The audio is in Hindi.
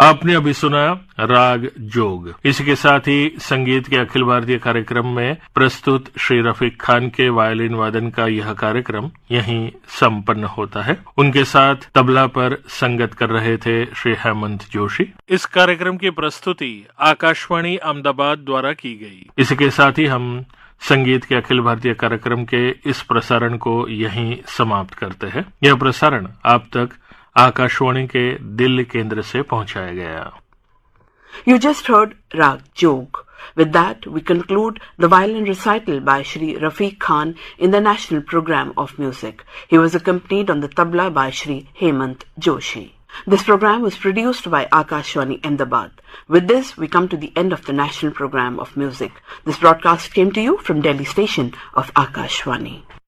आपने अभी सुना राग जोग। इसी के साथ ही संगीत के अखिल भारतीय कार्यक्रम में प्रस्तुत श्री रफीक खान के वायलिन वादन का यह कार्यक्रम यहीं संपन्न होता है। उनके साथ तबला पर संगत कर रहे थे श्री हेमंत जोशी। इस कार्यक्रम की प्रस्तुति आकाशवाणी अहमदाबाद द्वारा की गई। इसी के साथ ही हम संगीत के अखिल भारतीय कार्यक्रम के इस प्रसारण को यहीं समाप्त करते हैं। यह प्रसारण आप तक आकाशवाणी के दिल्ली केंद्र से पहुंचाया गया। You just heard Rag Jog. With that, we conclude the violin recital by Shri Rafiq Khan in the National Program of Music. He was accompanied on the tabla by Shri Hemant Joshi. This program was produced by Akashwani Ahmedabad. With this, we come to the end of the National Program of Music. This broadcast came to you from Delhi station of Akashwani.